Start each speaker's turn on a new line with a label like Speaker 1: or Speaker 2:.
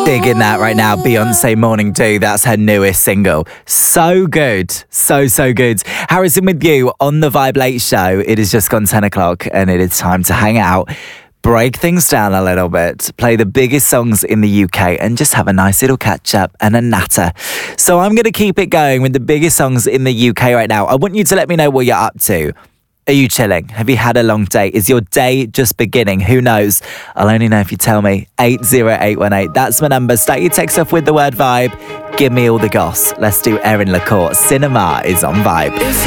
Speaker 1: Digging that right now. Beyonce Morning Dew. That's her newest single. So good. So good. Harrison with you on the Vibe Late Show. It has just gone 10 o'clock and it is time to hang out, break things down a little bit, play the biggest songs in the UK and just have a nice little catch up and a natter. So I'm going to keep it going with the biggest songs in the UK right now. I want you to let me know what you're up to. Are you chilling? Have you had a long day? Is your day just beginning? Who knows? I'll only know if you tell me. 80818. That's my number. Start your text off with the word vibe. Give me all the goss. Let's do Erin LaCourte. Cinema is on Vibe.